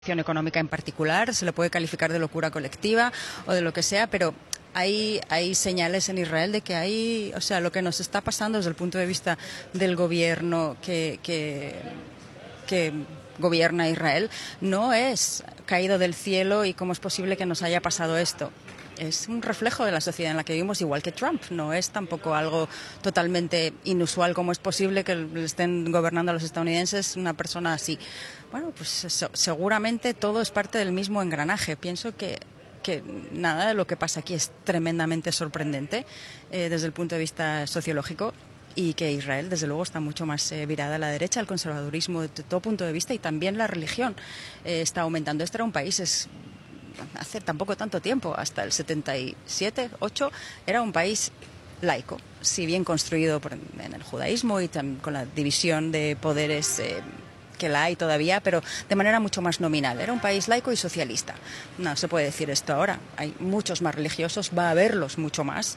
económica en particular, se le puede calificar de locura colectiva o de lo que sea, pero hay señales en Israel de que hay, o sea, lo que nos está pasando desde el punto de vista del gobierno que gobierna Israel no es caído del cielo y cómo es posible que nos haya pasado esto. Es un reflejo de la sociedad en la que vivimos, igual que Trump. No es tampoco algo totalmente inusual como es posible que le estén gobernando a los estadounidenses una persona así. Bueno, pues seguramente todo es parte del mismo engranaje. Pienso que nada de lo que pasa aquí es tremendamente sorprendente desde el punto de vista sociológico, y que Israel, desde luego, está mucho más virada a la derecha, al conservadurismo de todo punto de vista, y también la religión está aumentando. Este era un país... hace tampoco tanto tiempo, hasta el 77, 8, era un país laico, si bien construido en el judaísmo y con la división de poderes que la hay todavía, pero de manera mucho más nominal. Era un país laico y socialista. No se puede decir esto ahora. Hay muchos más religiosos, va a haberlos mucho más.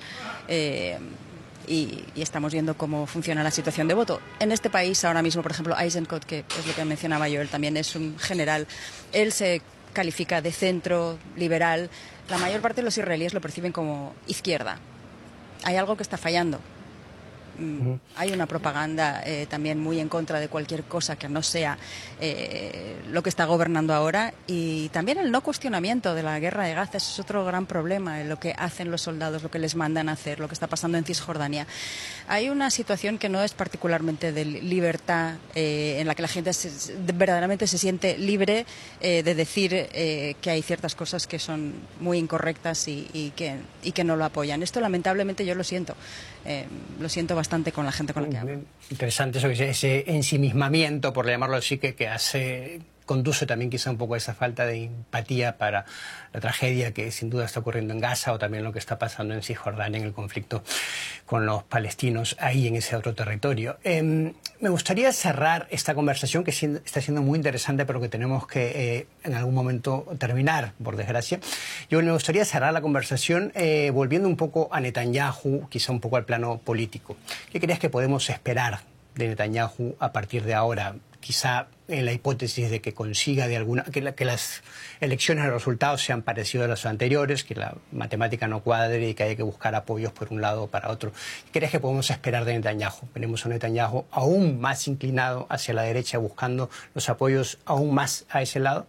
Y estamos viendo cómo funciona la situación de voto. En este país, ahora mismo, por ejemplo, Eisenkot, que es lo que mencionaba yo, él también es un general, él se califica de centro, liberal. La mayor parte de los israelíes lo perciben como izquierda. Hay algo que está fallando. Hay una propaganda también muy en contra de cualquier cosa que no sea lo que está gobernando ahora, y también el no cuestionamiento de la guerra de Gaza. Eso es otro gran problema, lo que hacen los soldados, lo que les mandan a hacer, lo que está pasando en Cisjordania. Hay una situación que no es particularmente de libertad, en la que la gente verdaderamente se siente libre de decir que hay ciertas cosas que son muy incorrectas y que no lo apoyan. Esto, lamentablemente, yo lo siento bastante con la gente con la que hablo. Interesante eso, ese ensimismamiento, por llamarlo así, que conduce también quizá un poco a esa falta de empatía para la tragedia que sin duda está ocurriendo en Gaza, o también lo que está pasando en Cisjordania, en el conflicto con los palestinos ahí en ese otro territorio. Me gustaría cerrar esta conversación, que está siendo muy interesante, pero que tenemos que en algún momento terminar, por desgracia. Me gustaría cerrar la conversación volviendo un poco a Netanyahu, quizá un poco al plano político. ¿Qué crees que podemos esperar de Netanyahu a partir de ahora? Quizá en la hipótesis de que consiga que las elecciones, los resultados sean parecidos a los anteriores, que la matemática no cuadre y que haya que buscar apoyos por un lado o para otro. ¿Qué crees que podemos esperar de Netanyahu? Veremos a un Netanyahu aún más inclinado hacia la derecha, buscando los apoyos aún más a ese lado.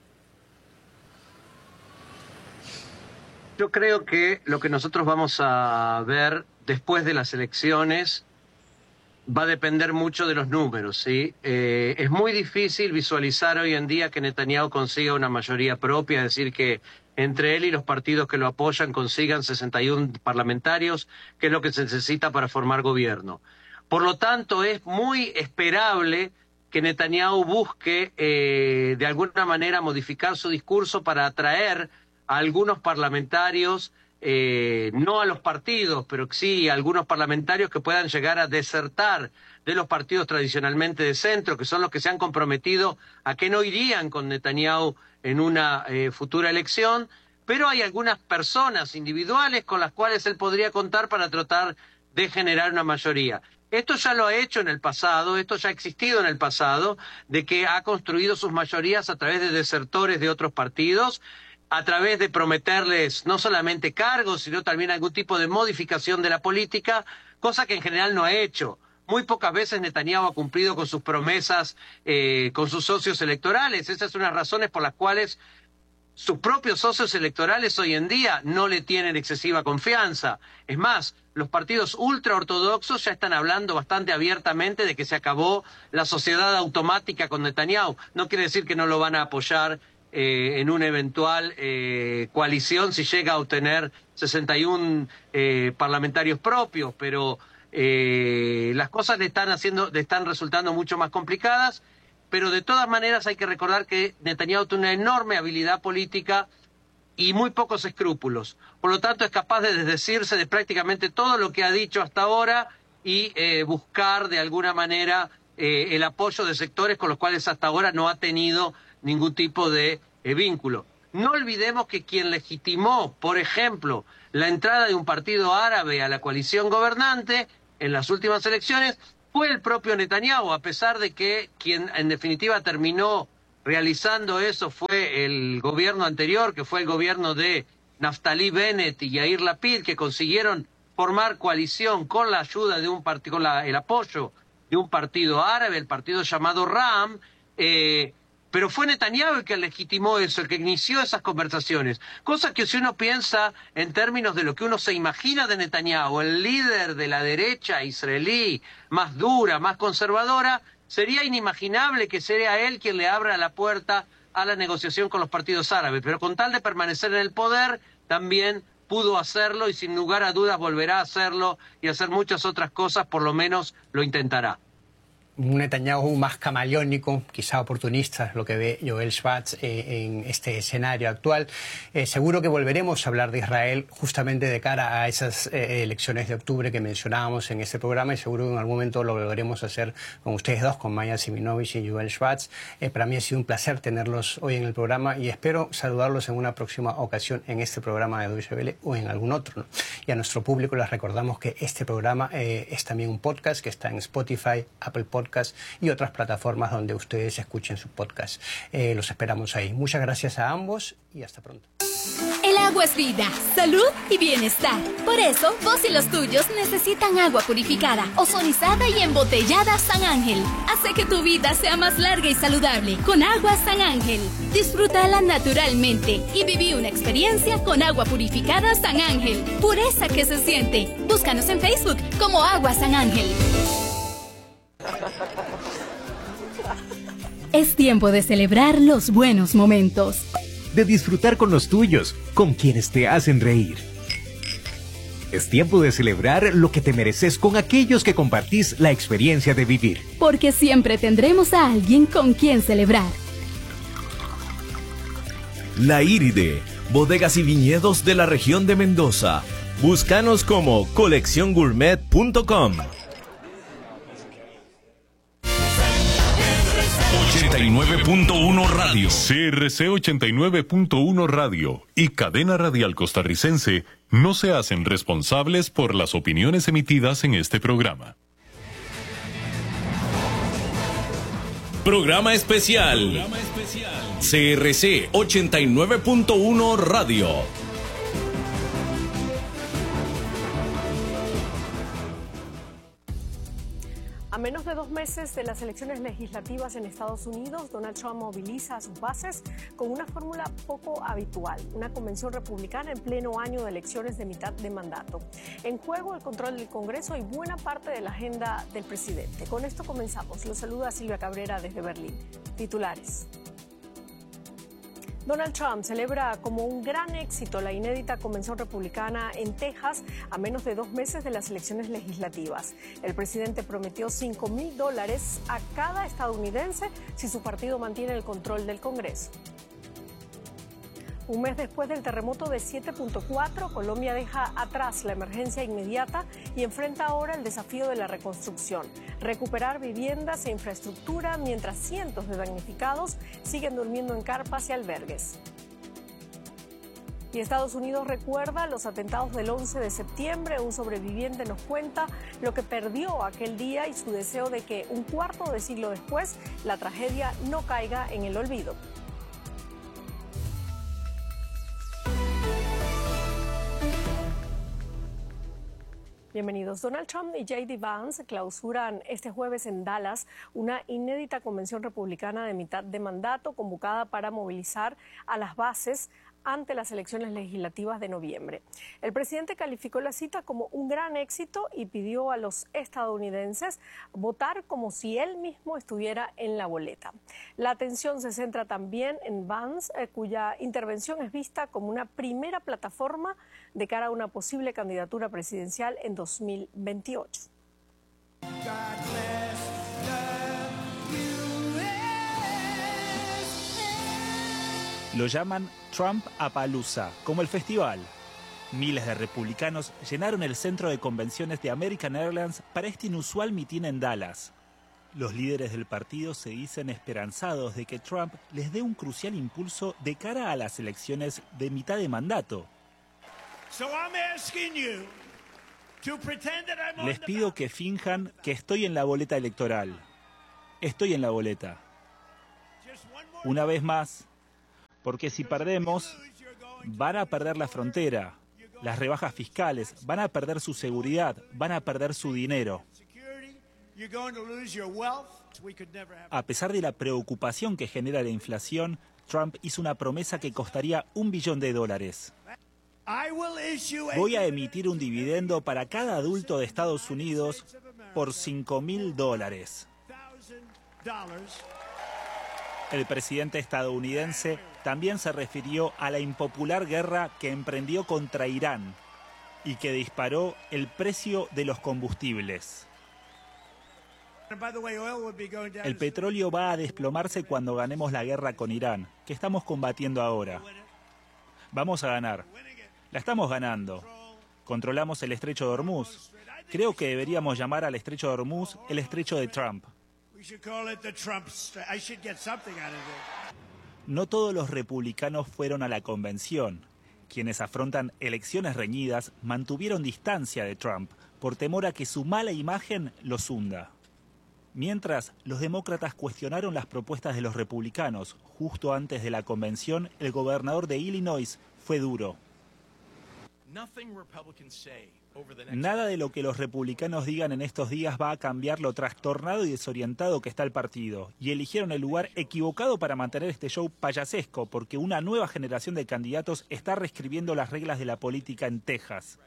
Yo creo que lo que nosotros vamos a ver después de las elecciones va a depender mucho de los números, ¿sí? Es muy difícil visualizar hoy en día que Netanyahu consiga una mayoría propia, es decir, que entre él y los partidos que lo apoyan consigan 61 parlamentarios, que es lo que se necesita para formar gobierno. Por lo tanto, es muy esperable que Netanyahu busque de alguna manera modificar su discurso para atraer a algunos parlamentarios, no a los partidos, pero sí a algunos parlamentarios que puedan llegar a desertar de los partidos tradicionalmente de centro, que son los que se han comprometido a que no irían con Netanyahu en una futura elección, pero hay algunas personas individuales con las cuales él podría contar para tratar de generar una mayoría. Esto ya lo ha hecho en el pasado, esto ya ha existido en el pasado, de que ha construido sus mayorías a través de desertores de otros partidos, a través de prometerles no solamente cargos, sino también algún tipo de modificación de la política, cosa que en general no ha hecho. Muy pocas veces Netanyahu ha cumplido con sus promesas, con sus socios electorales. Esas son las razones por las cuales sus propios socios electorales hoy en día no le tienen excesiva confianza. Es más, los partidos ultraortodoxos ya están hablando bastante abiertamente de que se acabó la sociedad automática con Netanyahu. No quiere decir que no lo van a apoyar en una eventual coalición si llega a obtener 61 parlamentarios propios, pero las cosas le están resultando mucho más complicadas. Pero de todas maneras hay que recordar que Netanyahu tiene una enorme habilidad política y muy pocos escrúpulos. Por lo tanto, es capaz de desdecirse de prácticamente todo lo que ha dicho hasta ahora y buscar de alguna manera el apoyo de sectores con los cuales hasta ahora no ha tenido ningún tipo de vínculo. No olvidemos que quien legitimó, por ejemplo, la entrada de un partido árabe a la coalición gobernante en las últimas elecciones fue el propio Netanyahu, a pesar de que quien en definitiva terminó realizando eso fue el gobierno anterior, que fue el gobierno de Naftali Bennett y Yair Lapid, que consiguieron formar coalición con la ayuda de un partido, con el apoyo de un partido árabe, el partido llamado RAM, pero fue Netanyahu el que legitimó eso, el que inició esas conversaciones. Cosa que si uno piensa en términos de lo que uno se imagina de Netanyahu, el líder de la derecha israelí más dura, más conservadora, sería inimaginable que sea él quien le abra la puerta a la negociación con los partidos árabes. Pero con tal de permanecer en el poder, también pudo hacerlo y sin lugar a dudas volverá a hacerlo y hacer muchas otras cosas, por lo menos lo intentará. Un Netanyahu más camaleónico, quizá oportunista, es lo que ve Joel Schwartz en este escenario actual. Seguro que volveremos a hablar de Israel justamente de cara a esas elecciones de octubre que mencionábamos en este programa, y seguro que en algún momento lo volveremos a hacer con ustedes dos, con Maya Siminovich y Joel Schwartz. Para mí ha sido un placer tenerlos hoy en el programa y espero saludarlos en una próxima ocasión en este programa de Deutsche Welle o en algún otro, ¿no? Y a nuestro público les recordamos que este programa es también un podcast que está en Spotify, Apple Podcasts y otras plataformas donde ustedes escuchen sus podcasts. Los esperamos ahí. Muchas gracias a ambos y hasta pronto. El agua es vida, salud y bienestar. Por eso, vos y los tuyos necesitan agua purificada, ozonizada y embotellada San Ángel. Hace que tu vida sea más larga y saludable con agua San Ángel. Disfrútala naturalmente y viví una experiencia con agua purificada San Ángel. Pureza que se siente. Búscanos en Facebook como Agua San Ángel. Es tiempo de celebrar los buenos momentos. De disfrutar con los tuyos, con quienes te hacen reír. Es tiempo de celebrar lo que te mereces con aquellos que compartís la experiencia de vivir. Porque siempre tendremos a alguien con quien celebrar. La Iride, bodegas y viñedos de la región de Mendoza. Búscanos como colecciongourmet.com. 89.1 Radio. CRC 89.1 Radio y Cadena Radial Costarricense no se hacen responsables por las opiniones emitidas en este programa. Programa especial. CRC 89.1 Radio. A menos de 2 meses de las elecciones legislativas en Estados Unidos, Donald Trump moviliza a sus bases con una fórmula poco habitual, una convención republicana en pleno año de elecciones de mitad de mandato. En juego el control del Congreso y buena parte de la agenda del presidente. Con esto comenzamos. Los saluda Silvia Cabrera desde Berlín. Titulares. Donald Trump celebra como un gran éxito la inédita convención republicana en Texas a menos de 2 meses de las elecciones legislativas. El presidente prometió $5,000 a cada estadounidense si su partido mantiene el control del Congreso. Un mes después del terremoto de 7.4, Colombia deja atrás la emergencia inmediata y enfrenta ahora el desafío de la reconstrucción. Recuperar viviendas e infraestructura mientras cientos de damnificados siguen durmiendo en carpas y albergues. Y Estados Unidos recuerda los atentados del 11 de septiembre. Un sobreviviente nos cuenta lo que perdió aquel día y su deseo de que un cuarto de siglo después la tragedia no caiga en el olvido. Bienvenidos. Donald Trump y J.D. Vance clausuran este jueves en Dallas una inédita convención republicana de mitad de mandato convocada para movilizar a las bases ante las elecciones legislativas de noviembre. El presidente calificó la cita como un gran éxito y pidió a los estadounidenses votar como si él mismo estuviera en la boleta. La atención se centra también en Vance, cuya intervención es vista como una primera plataforma de cara a una posible candidatura presidencial en 2028. Lo llaman Trump-Apalooza, como el festival. Miles de republicanos llenaron el centro de convenciones de American Airlines para este inusual mitin en Dallas. Los líderes del partido se dicen esperanzados de que Trump les dé un crucial impulso de cara a las elecciones de mitad de mandato. Les pido que finjan que estoy en la boleta electoral. Estoy en la boleta. una vez más, porque si perdemos, van a perder la frontera, las rebajas fiscales, van a perder su seguridad, van a perder su dinero. A pesar de la preocupación que genera la inflación, Trump hizo una promesa que costaría $1 billón. Voy a emitir un dividendo para cada adulto de Estados Unidos por $5.000. El presidente estadounidense también se refirió a la impopular guerra que emprendió contra Irán y que disparó el precio de los combustibles. El petróleo va a desplomarse cuando ganemos la guerra con Irán, que estamos combatiendo ahora. Vamos a ganar. La estamos ganando. Controlamos el estrecho de Hormuz. Creo que deberíamos llamar al estrecho de Hormuz el estrecho de Trump. No todos los republicanos fueron a la convención. Quienes afrontan elecciones reñidas mantuvieron distancia de Trump por temor a que su mala imagen los hunda. Mientras, los demócratas cuestionaron las propuestas de los republicanos. Justo antes de la convención, el gobernador de Illinois fue duro. Nada de lo que los republicanos digan en estos días va a cambiar lo trastornado y desorientado que está el partido. Y eligieron el lugar equivocado para mantener este show payasesco, porque una nueva generación de candidatos está reescribiendo las reglas de la política en Texas.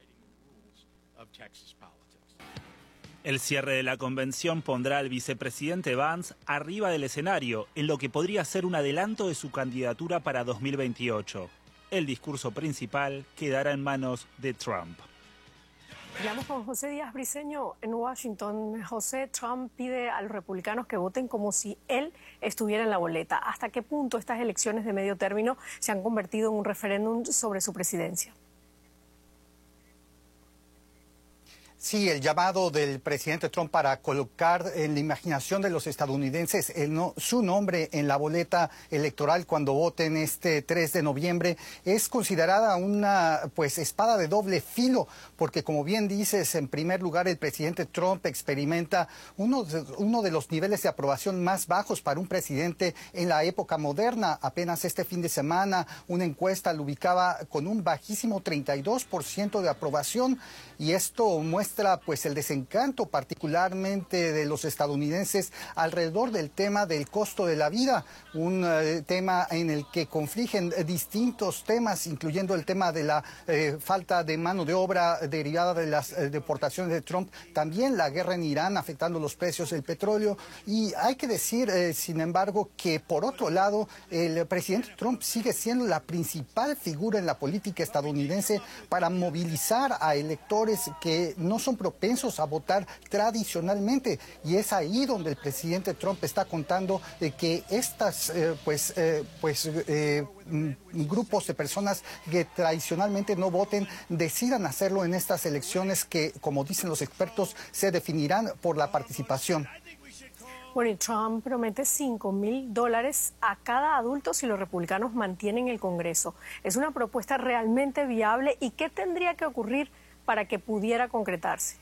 El cierre de la convención pondrá al vicepresidente Vance arriba del escenario, en lo que podría ser un adelanto de su candidatura para 2028. El discurso principal quedará en manos de Trump. Hablamos con José Díaz Briceño en Washington. José, Trump pide a los republicanos que voten como si él estuviera en la boleta. ¿Hasta qué punto estas elecciones de medio término se han convertido en un referéndum sobre su presidencia? Sí, el llamado del presidente Trump para colocar en la imaginación de los estadounidenses su nombre en la boleta electoral cuando voten este 3 de noviembre es considerada una espada de doble filo, porque como bien dices, en primer lugar el presidente Trump experimenta uno de los niveles de aprobación más bajos para un presidente en la época moderna. Apenas este fin de semana una encuesta lo ubicaba con un bajísimo 32% de aprobación, y esto muestra el desencanto particularmente de los estadounidenses alrededor del tema del costo de la vida, un tema en el que confligen distintos temas, incluyendo el tema de la falta de mano de obra derivada de las deportaciones de Trump, también la guerra en Irán afectando los precios del petróleo. Y hay que decir, sin embargo, que por otro lado el presidente Trump sigue siendo la principal figura en la política estadounidense para movilizar a electores que no son propensos a votar tradicionalmente, y es ahí donde el presidente Trump está contando de que estas grupos de personas que tradicionalmente no voten decidan hacerlo en estas elecciones que, como dicen los expertos, se definirán por la participación. Bueno, y Trump promete $5.000 a cada adulto si los republicanos mantienen el Congreso. ¿Es una propuesta realmente viable y qué tendría que ocurrir para que pudiera concretarse?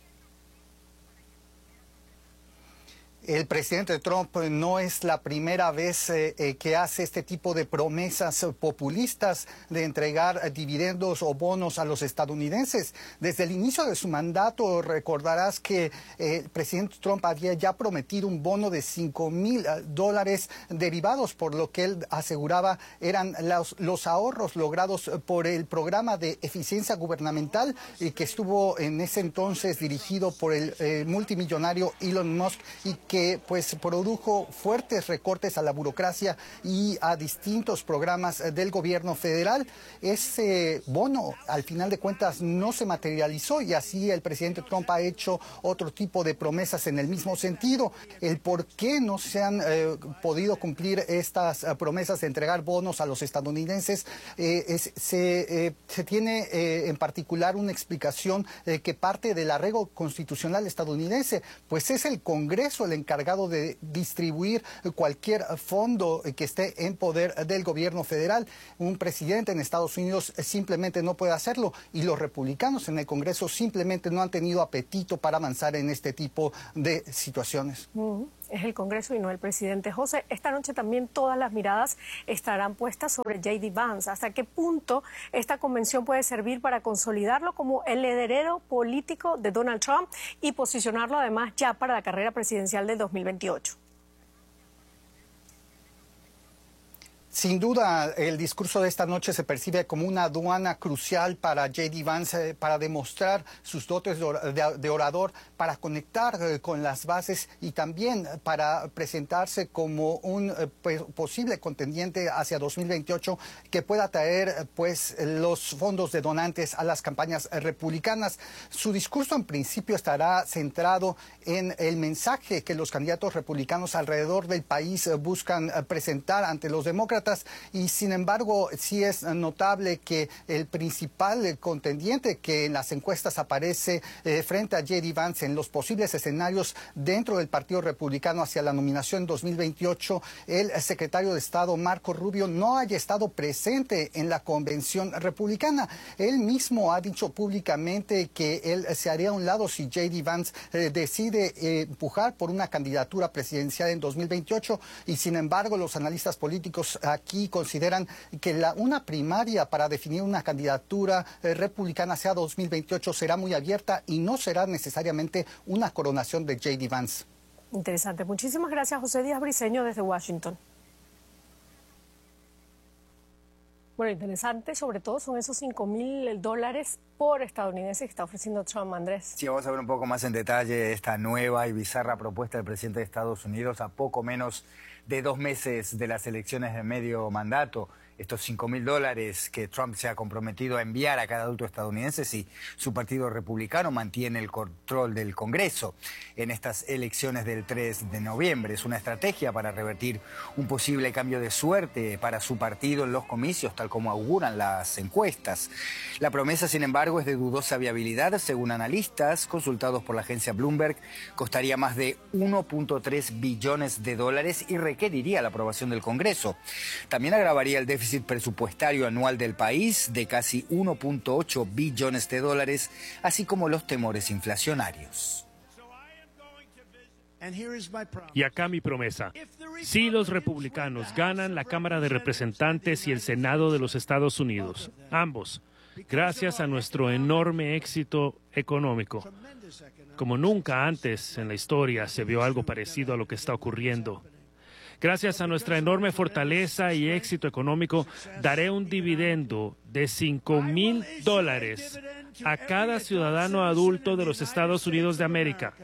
El presidente Trump no es la primera vez que hace este tipo de promesas populistas de entregar dividendos o bonos a los estadounidenses. Desde el inicio de su mandato recordarás que el presidente Trump había ya prometido un bono de $5.000 derivados por lo que él aseguraba eran los ahorros logrados por el programa de eficiencia gubernamental que estuvo en ese entonces dirigido por el multimillonario Elon Musk, y que produjo fuertes recortes a la burocracia y a distintos programas del gobierno federal. Ese bono al final de cuentas no se materializó, y así el presidente Trump ha hecho otro tipo de promesas en el mismo sentido. El por qué no se han podido cumplir estas promesas de entregar bonos a los estadounidenses se tiene en particular una explicación que parte del arreglo constitucional estadounidense, pues es el Congreso el encargado de distribuir cualquier fondo que esté en poder del gobierno federal. Un presidente en Estados Unidos simplemente no puede hacerlo, y los republicanos en el Congreso simplemente no han tenido apetito para avanzar en este tipo de situaciones. es el Congreso y no el presidente. José, esta noche también todas las miradas estarán puestas sobre J.D. Vance. ¿Hasta qué punto esta convención puede servir para consolidarlo como el heredero político de Donald Trump y posicionarlo además ya para la carrera presidencial del 2028? Sin duda, el discurso de esta noche se percibe como una aduana crucial para J.D. Vance, para demostrar sus dotes de orador, para conectar con las bases y también para presentarse como un posible contendiente hacia 2028 que pueda traer pues los fondos de donantes a las campañas republicanas. Su discurso en principio estará centrado en el mensaje que los candidatos republicanos alrededor del país buscan presentar ante los demócratas. Y sin embargo, sí es notable que el principal contendiente que en las encuestas aparece frente a J.D. Vance en los posibles escenarios dentro del Partido Republicano hacia la nominación 2028, el secretario de Estado Marco Rubio no haya estado presente en la convención republicana. Él mismo ha dicho públicamente que él se haría a un lado si J.D. Vance decide empujar por una candidatura presidencial en 2028 y sin embargo los analistas políticos aquí consideran que una primaria para definir una candidatura republicana hacia 2028 será muy abierta y no será necesariamente una coronación de J.D. Vance. Interesante. Muchísimas gracias, José Díaz Briceño, desde Washington. Bueno, interesante, sobre todo son esos $5.000 por estadounidense que está ofreciendo Trump, Andrés. Sí, vamos a ver un poco más en detalle esta nueva y bizarra propuesta del presidente de Estados Unidos a poco menos de 2 meses de las elecciones de medio mandato. Estos $5.000 que Trump se ha comprometido a enviar a cada adulto estadounidense si su partido republicano mantiene el control del Congreso en estas elecciones del 3 de noviembre. Es una estrategia para revertir un posible cambio de suerte para su partido en los comicios, tal como auguran las encuestas. La promesa, sin embargo, es de dudosa viabilidad. Según analistas consultados por la agencia Bloomberg, costaría más de $1.3 billones y requeriría la aprobación del Congreso. También agravaría el déficit presupuestario anual del país de casi $1.8 billones, así como los temores inflacionarios. Y acá mi promesa. Si los republicanos ganan la Cámara de Representantes y el Senado de los Estados Unidos, ambos, gracias a nuestro enorme éxito económico, como nunca antes en la historia se vio algo parecido a lo que está ocurriendo. Gracias a nuestra enorme fortaleza y éxito económico, daré un dividendo de $5.000 a cada ciudadano adulto de los Estados Unidos de América.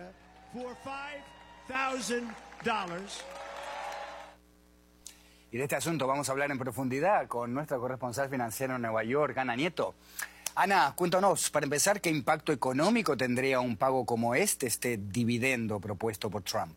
Y de este asunto vamos a hablar en profundidad con nuestra corresponsal financiera en Nueva York, Ana Nieto. Ana, cuéntanos, para empezar, ¿qué impacto económico tendría un pago como este dividendo propuesto por Trump?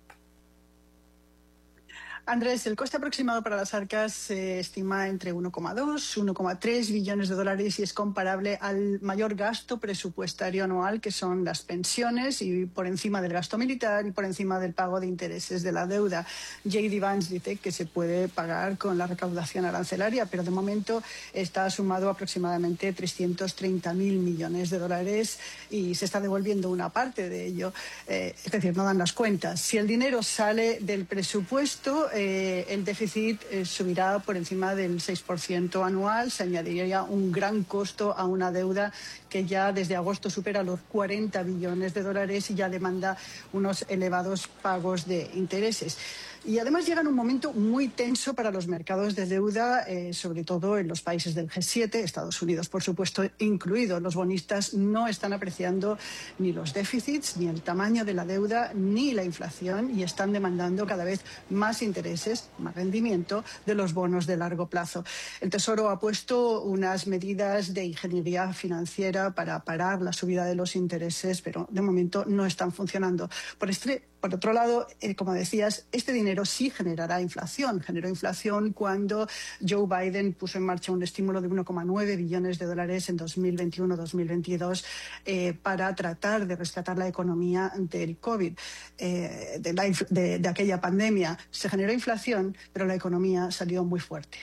Andrés, el coste aproximado para las arcas se estima entre 1,2 y 1,3 billones de dólares y es comparable al mayor gasto presupuestario anual, que son las pensiones, y por encima del gasto militar y por encima del pago de intereses de la deuda. J.D. Vance dice que se puede pagar con la recaudación arancelaria, pero de momento está sumado aproximadamente 330.000 millones de dólares y se está devolviendo una parte de ello. Es decir, no dan las cuentas. Si el dinero sale del presupuesto, el déficit subirá por encima del 6% anual, se añadiría un gran costo a una deuda que ya desde agosto supera los 40 billones de dólares y ya demanda unos elevados pagos de intereses. Y además llega en un momento muy tenso para los mercados de deuda, sobre todo en los países del G7, Estados Unidos, por supuesto, incluido. Los bonistas no están apreciando ni los déficits, ni el tamaño de la deuda, ni la inflación, y están demandando cada vez más intereses, más rendimiento de los bonos de largo plazo. El Tesoro ha puesto unas medidas de ingeniería financiera para parar la subida de los intereses, pero de momento no están funcionando. Por otro lado, como decías, este dinero sí generará inflación. Generó inflación cuando Joe Biden puso en marcha un estímulo de 1,9 billones de dólares en 2021-2022 para tratar de rescatar la economía del COVID, de aquella pandemia. Se generó inflación, pero la economía salió muy fuerte.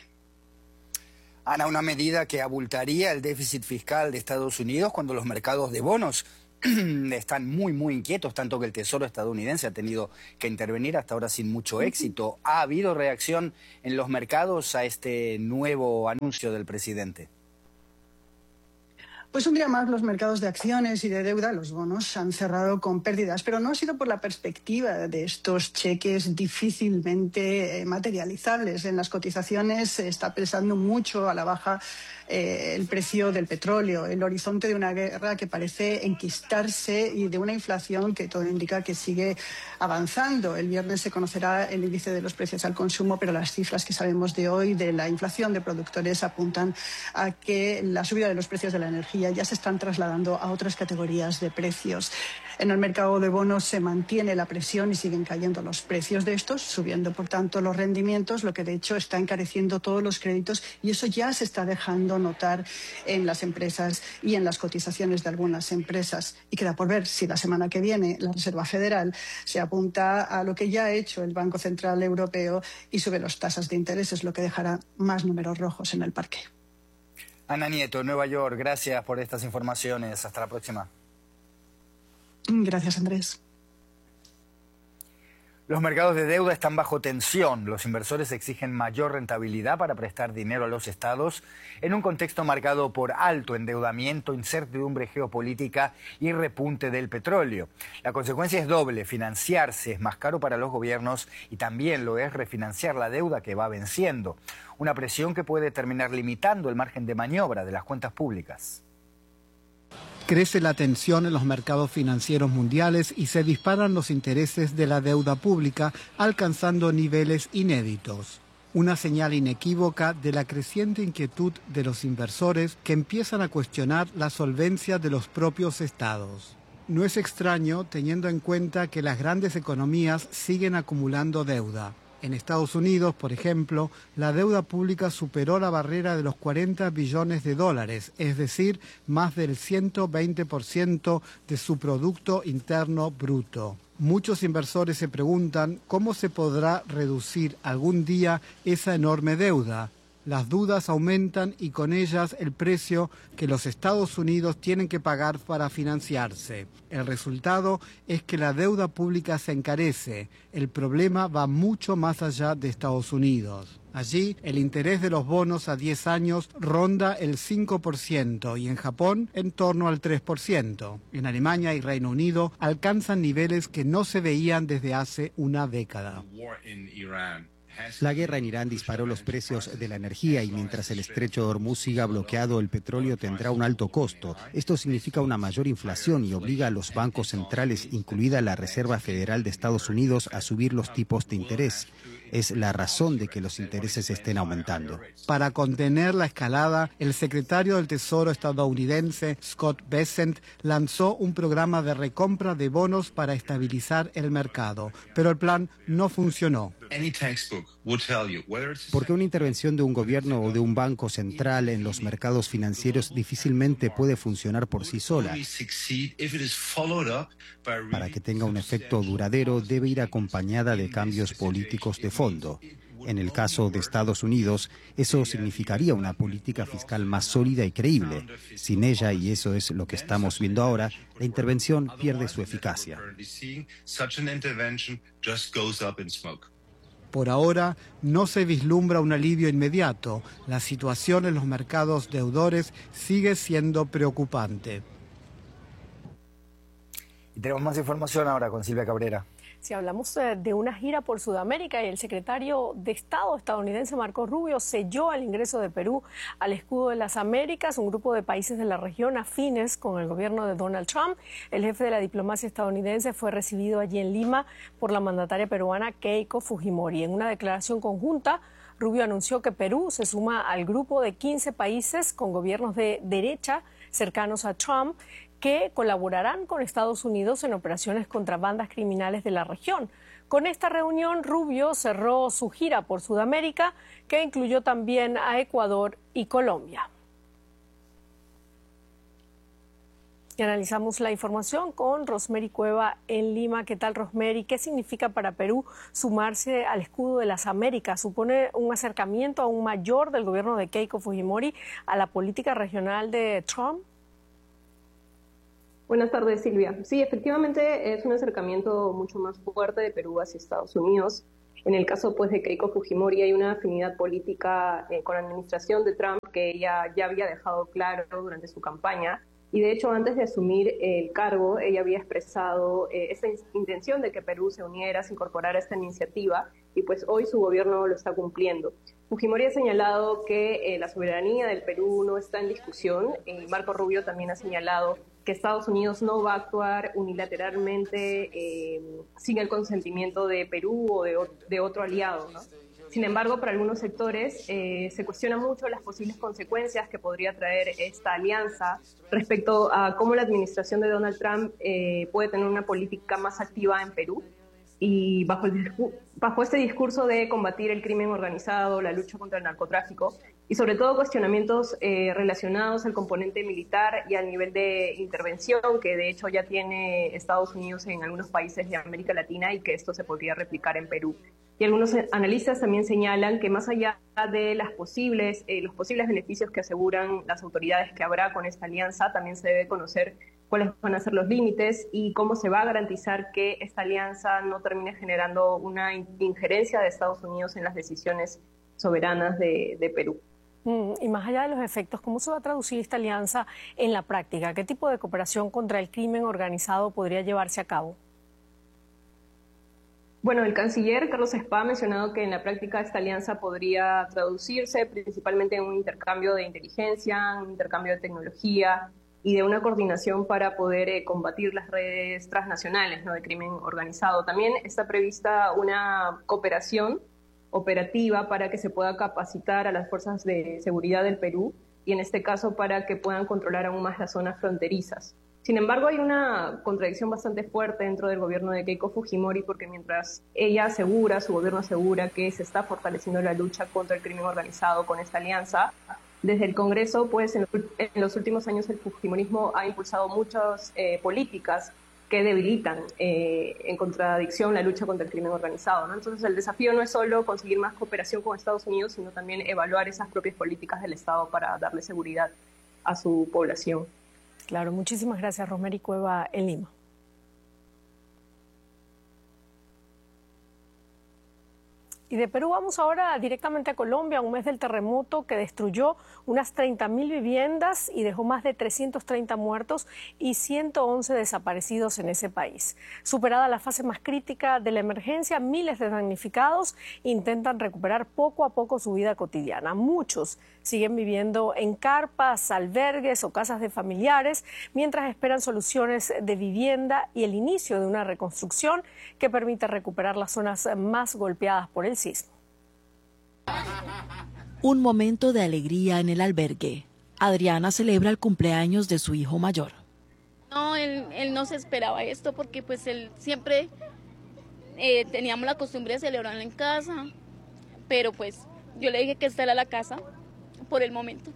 Ana, una medida que abultaría el déficit fiscal de Estados Unidos cuando los mercados de bonos están muy inquietos, tanto que el Tesoro estadounidense ha tenido que intervenir hasta ahora sin mucho éxito. ¿Ha habido reacción en los mercados a este nuevo anuncio del presidente? Pues un día más los mercados de acciones y de deuda, los bonos, han cerrado con pérdidas, pero no ha sido por la perspectiva de estos cheques difícilmente materializables. En las cotizaciones se está pesando mucho a la baja el precio del petróleo, el horizonte de una guerra que parece enquistarse y de una inflación que todo indica que sigue avanzando. El viernes se conocerá el índice de los precios al consumo, pero las cifras que sabemos de hoy de la inflación de productores apuntan a que la subida de los precios de la energía ya se están trasladando a otras categorías de precios. En el mercado de bonos se mantiene la presión y siguen cayendo los precios de estos, subiendo por tanto los rendimientos, lo que de hecho está encareciendo todos los créditos, y eso ya se está dejando notar en las empresas y en las cotizaciones de algunas empresas. Y queda por ver si la semana que viene la Reserva Federal se apunta a lo que ya ha hecho el Banco Central Europeo y sube las tasas de intereses, lo que dejará más números rojos en el parque. Ana Nieto, Nueva York, gracias por estas informaciones. Hasta la próxima. Gracias, Andrés. Los mercados de deuda están bajo tensión. Los inversores exigen mayor rentabilidad para prestar dinero a los estados en un contexto marcado por alto endeudamiento, incertidumbre geopolítica y repunte del petróleo. La consecuencia es doble. Financiarse es más caro para los gobiernos y también lo es refinanciar la deuda que va venciendo. Una presión que puede terminar limitando el margen de maniobra de las cuentas públicas. Crece la tensión en los mercados financieros mundiales y se disparan los intereses de la deuda pública, alcanzando niveles inéditos. Una señal inequívoca de la creciente inquietud de los inversores que empiezan a cuestionar la solvencia de los propios estados. No es extraño teniendo en cuenta que las grandes economías siguen acumulando deuda. En Estados Unidos, por ejemplo, la deuda pública superó la barrera de los 40 billones de dólares, es decir, más del 120% de su Producto Interno Bruto. Muchos inversores se preguntan cómo se podrá reducir algún día esa enorme deuda. Las dudas aumentan y con ellas el precio que los Estados Unidos tienen que pagar para financiarse. El resultado es que la deuda pública se encarece. El problema va mucho más allá de Estados Unidos. Allí, el interés de los bonos a 10 años ronda el 5% y en Japón en torno al 3%. En Alemania y Reino Unido alcanzan niveles que no se veían desde hace una década. La guerra en Irán disparó los precios de la energía y mientras el estrecho de Hormuz siga bloqueado, el petróleo tendrá un alto costo. Esto significa una mayor inflación y obliga a los bancos centrales, incluida la Reserva Federal de Estados Unidos, a subir los tipos de interés. Es la razón de que los intereses estén aumentando. Para contener la escalada, el secretario del Tesoro estadounidense, Scott Bessent, lanzó un programa de recompra de bonos para estabilizar el mercado, pero el plan no funcionó. Porque una intervención de un gobierno o de un banco central en los mercados financieros difícilmente puede funcionar por sí sola. Para que tenga un efecto duradero, debe ir acompañada de cambios políticos de fondo. En el caso de Estados Unidos, eso significaría una política fiscal más sólida y creíble. Sin ella, y eso es lo que estamos viendo ahora, la intervención pierde su eficacia. Por ahora, no se vislumbra un alivio inmediato. La situación en los mercados deudores sigue siendo preocupante. Y tenemos más información ahora con Silvia Cabrera. Si hablamos de una gira por Sudamérica, y el secretario de Estado estadounidense Marco Rubio selló el ingreso de Perú al escudo de las Américas, un grupo de países de la región afines con el gobierno de Donald Trump. El jefe de la diplomacia estadounidense fue recibido allí en Lima por la mandataria peruana Keiko Fujimori. En una declaración conjunta, Rubio anunció que Perú se suma al grupo de 15 países con gobiernos de derecha cercanos a Trump, que colaborarán con Estados Unidos en operaciones contra bandas criminales de la región. Con esta reunión, Rubio cerró su gira por Sudamérica, que incluyó también a Ecuador y Colombia. Y analizamos la información con Rosemary Cueva en Lima. ¿Qué tal, Rosemary? ¿Qué significa para Perú sumarse al escudo de las Américas? ¿Supone un acercamiento aún mayor del gobierno de Keiko Fujimori a la política regional de Trump? Buenas tardes, Silvia. Sí, efectivamente es un acercamiento mucho más fuerte de Perú hacia Estados Unidos. En el caso pues, de Keiko Fujimori hay una afinidad política con la administración de Trump que ella ya había dejado claro durante su campaña. Y de hecho, antes de asumir el cargo, ella había expresado esa intención de que Perú se uniera, se incorporara a esta iniciativa, y pues hoy su gobierno lo está cumpliendo. Fujimori ha señalado que la soberanía del Perú no está en discusión, y Marco Rubio también ha señalado que Estados Unidos no va a actuar unilateralmente sin el consentimiento de Perú o de otro aliado, ¿no? Sin embargo, para algunos sectores se cuestiona mucho las posibles consecuencias que podría traer esta alianza respecto a cómo la administración de Donald Trump puede tener una política más activa en Perú. Y bajo este discurso de combatir el crimen organizado, la lucha contra el narcotráfico y sobre todo cuestionamientos relacionados al componente militar y al nivel de intervención que de hecho ya tiene Estados Unidos en algunos países de América Latina y que esto se podría replicar en Perú. Y algunos analistas también señalan que más allá de los posibles beneficios que aseguran las autoridades que habrá con esta alianza, también se debe conocer cuáles van a ser los límites y cómo se va a garantizar que esta alianza no termine generando una injerencia de Estados Unidos en las decisiones soberanas de Perú. Y más allá de los efectos, ¿cómo se va a traducir esta alianza en la práctica? ¿Qué tipo de cooperación contra el crimen organizado podría llevarse a cabo? Bueno, el canciller Carlos Spa ha mencionado que en la práctica esta alianza podría traducirse principalmente en un intercambio de inteligencia, un intercambio de tecnología y de una coordinación para poder combatir las redes transnacionales, ¿no?, de crimen organizado. También está prevista una cooperación operativa para que se pueda capacitar a las fuerzas de seguridad del Perú y en este caso para que puedan controlar aún más las zonas fronterizas. Sin embargo, hay una contradicción bastante fuerte dentro del gobierno de Keiko Fujimori porque mientras su gobierno asegura que se está fortaleciendo la lucha contra el crimen organizado con esta alianza, desde el Congreso, pues en los últimos años el fujimorismo ha impulsado muchas políticas que debilitan en contradicción la lucha contra el crimen organizado, ¿no? Entonces el desafío no es solo conseguir más cooperación con Estados Unidos, sino también evaluar esas propias políticas del Estado para darle seguridad a su población. Claro, muchísimas gracias, Rosemary Cueva en Lima. Y de Perú vamos ahora directamente a Colombia, un mes del terremoto que destruyó unas 30.000 viviendas y dejó más de 330 muertos y 111 desaparecidos en ese país. Superada la fase más crítica de la emergencia, miles de damnificados intentan recuperar poco a poco su vida cotidiana. Muchos siguen viviendo en carpas, albergues o casas de familiares mientras esperan soluciones de vivienda y el inicio de una reconstrucción que permita recuperar las zonas más golpeadas por el sismo. Un momento de alegría en el albergue. Adriana celebra el cumpleaños de su hijo mayor. No, él no se esperaba esto porque pues él siempre teníamos la costumbre de celebrarlo en casa, pero pues yo le dije que esta era la casa por el momento.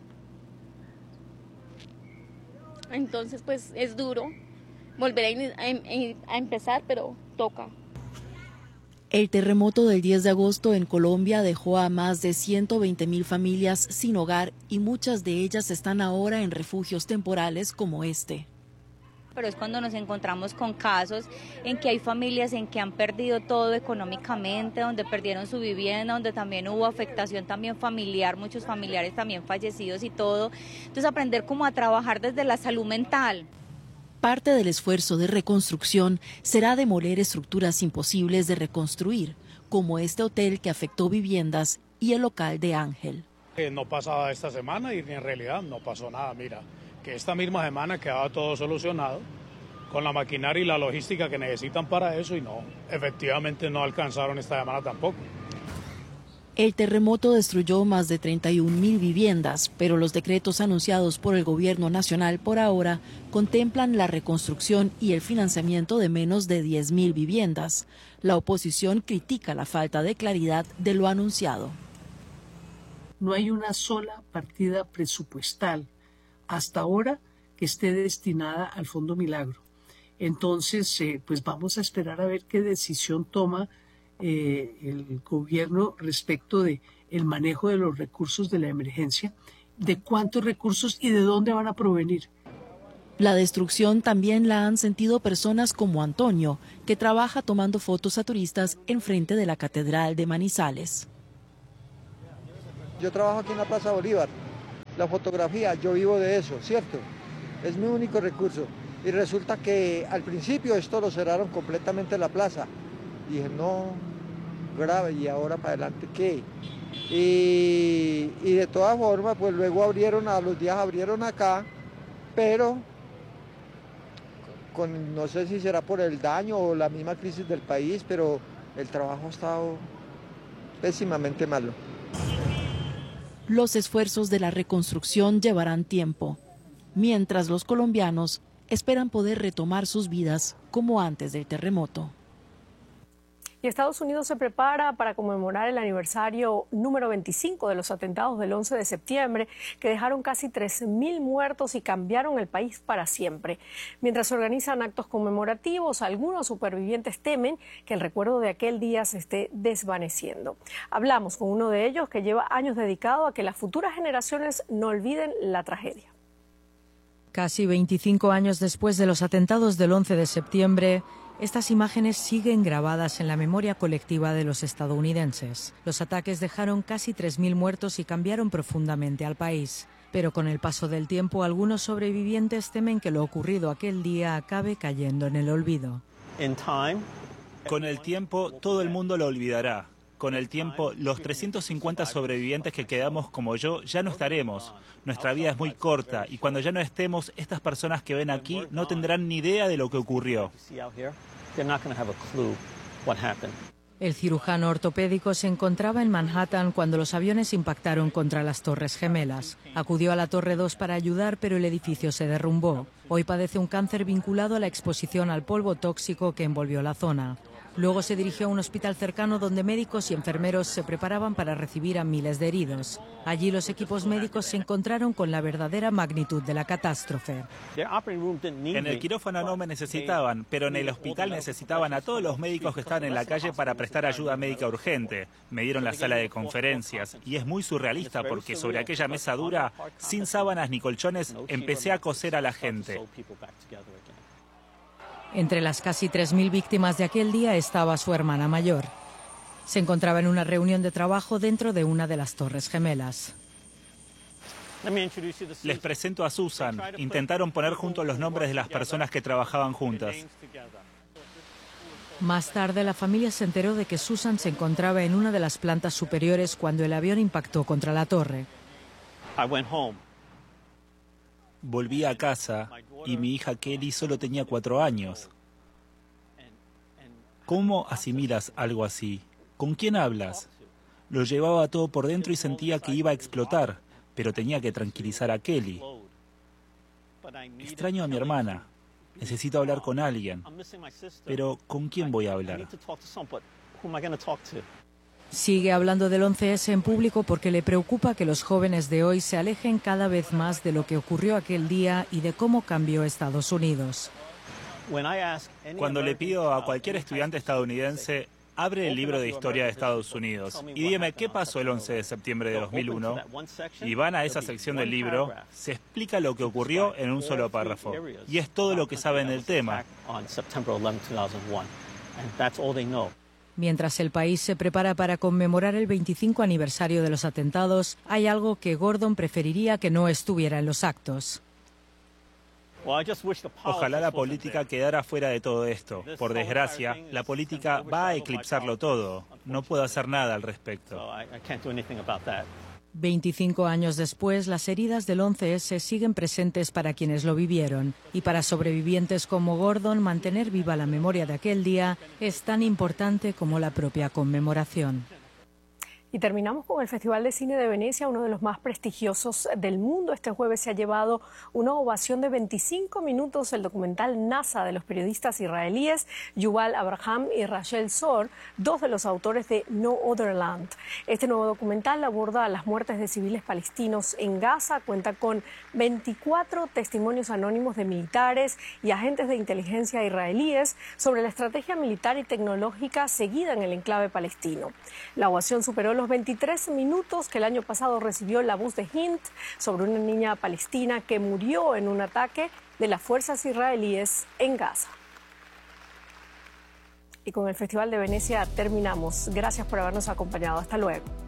Entonces pues es duro volver a empezar, pero toca. El terremoto del 10 de agosto en Colombia dejó a más de 120.000 familias sin hogar y muchas de ellas están ahora en refugios temporales como este. Pero es cuando nos encontramos con casos en que hay familias en que han perdido todo económicamente, donde perdieron su vivienda, donde también hubo afectación también familiar, muchos familiares también fallecidos y todo. Entonces aprender cómo a trabajar desde la salud mental. Parte del esfuerzo de reconstrucción será demoler estructuras imposibles de reconstruir, como este hotel que afectó viviendas y el local de Ángel. No pasaba esta semana y en realidad no pasó nada. Mira, que esta misma semana quedaba todo solucionado con la maquinaria y la logística que necesitan para eso y no, efectivamente no alcanzaron esta semana tampoco. El terremoto destruyó más de 31.000 viviendas, pero los decretos anunciados por el gobierno nacional por ahora contemplan la reconstrucción y el financiamiento de menos de 10.000 viviendas. La oposición critica la falta de claridad de lo anunciado. No hay una sola partida presupuestal hasta ahora que esté destinada al Fondo Milagro. Entonces, pues vamos a esperar a ver qué decisión toma el gobierno respecto de el manejo de los recursos de la emergencia, de cuántos recursos y de dónde van a provenir. La destrucción también la han sentido personas como Antonio, que trabaja tomando fotos a turistas enfrente de la Catedral de Manizales. Yo trabajo aquí en la Plaza Bolívar, la fotografía, yo vivo de eso, ¿cierto? Es mi único recurso. Y resulta que al principio esto lo cerraron completamente la plaza. Dije, no, grave, ¿y ahora para adelante qué? Y de todas formas, pues luego abrieron, a los días abrieron acá, pero no sé si será por el daño o la misma crisis del país, pero el trabajo ha estado pésimamente malo. Los esfuerzos de la reconstrucción llevarán tiempo, mientras los colombianos esperan poder retomar sus vidas como antes del terremoto. Y Estados Unidos se prepara para conmemorar el aniversario número 25 de los atentados del 11 de septiembre, que dejaron casi 3.000 muertos y cambiaron el país para siempre. Mientras se organizan actos conmemorativos, algunos supervivientes temen que el recuerdo de aquel día se esté desvaneciendo. Hablamos con uno de ellos que lleva años dedicado a que las futuras generaciones no olviden la tragedia. Casi 25 años después de los atentados del 11 de septiembre, estas imágenes siguen grabadas en la memoria colectiva de los estadounidenses. Los ataques dejaron casi 3.000 muertos y cambiaron profundamente al país. Pero con el paso del tiempo, algunos sobrevivientes temen que lo ocurrido aquel día acabe cayendo en el olvido. Con el tiempo, todo el mundo lo olvidará. Con el tiempo, los 350 sobrevivientes que quedamos como yo ya no estaremos. Nuestra vida es muy corta y cuando ya no estemos, estas personas que ven aquí no tendrán ni idea de lo que ocurrió. El cirujano ortopédico se encontraba en Manhattan cuando los aviones impactaron contra las Torres Gemelas. Acudió a la Torre 2 para ayudar, pero el edificio se derrumbó. Hoy padece un cáncer vinculado a la exposición al polvo tóxico que envolvió la zona. Luego se dirigió a un hospital cercano donde médicos y enfermeros se preparaban para recibir a miles de heridos. Allí los equipos médicos se encontraron con la verdadera magnitud de la catástrofe. En el quirófano no me necesitaban, pero en el hospital necesitaban a todos los médicos que estaban en la calle para prestar ayuda médica urgente. Me dieron la sala de conferencias y es muy surrealista porque sobre aquella mesa dura, sin sábanas ni colchones, empecé a coser a la gente. Entre las casi 3.000 víctimas de aquel día estaba su hermana mayor. Se encontraba en una reunión de trabajo dentro de una de las Torres Gemelas. Les presento a Susan. Intentaron poner juntos los nombres de las personas que trabajaban juntas. Más tarde, la familia se enteró de que Susan se encontraba en una de las plantas superiores cuando el avión impactó contra la torre. Volví a casa y mi hija Kelly solo tenía 4 años. ¿Cómo asimilas algo así? ¿Con quién hablas? Lo llevaba todo por dentro y sentía que iba a explotar, pero tenía que tranquilizar a Kelly. Extraño a mi hermana. Necesito hablar con alguien. Pero ¿con quién voy a hablar? Sigue hablando del 11S en público porque le preocupa que los jóvenes de hoy se alejen cada vez más de lo que ocurrió aquel día y de cómo cambió Estados Unidos. Cuando le pido a cualquier estudiante estadounidense, abre el libro de historia de Estados Unidos y dime qué pasó el 11 de septiembre de 2001, y van a esa sección del libro, se explica lo que ocurrió en un solo párrafo. Y es todo lo que saben del tema. Mientras el país se prepara para conmemorar el 25 aniversario de los atentados, hay algo que Gordon preferiría que no estuviera en los actos. Ojalá la política quedara fuera de todo esto. Por desgracia, la política va a eclipsarlo todo. No puedo hacer nada al respecto. 25 años después, las heridas del 11S siguen presentes para quienes lo vivieron. Y para sobrevivientes como Gordon, mantener viva la memoria de aquel día es tan importante como la propia conmemoración. Y terminamos con el Festival de Cine de Venecia, uno de los más prestigiosos del mundo. Este jueves se ha llevado una ovación de 25 minutos el documental NASA de los periodistas israelíes Yuval Abraham y Rachel Zor, dos de los autores de No Other Land. Este nuevo documental aborda las muertes de civiles palestinos en Gaza, cuenta con 24 testimonios anónimos de militares y agentes de inteligencia israelíes sobre la estrategia militar y tecnológica seguida en el enclave palestino. La ovación superó los los 23 minutos que el año pasado recibió la voz de Hind sobre una niña palestina que murió en un ataque de las fuerzas israelíes en Gaza. Y con el Festival de Venecia terminamos. Gracias por habernos acompañado. Hasta luego.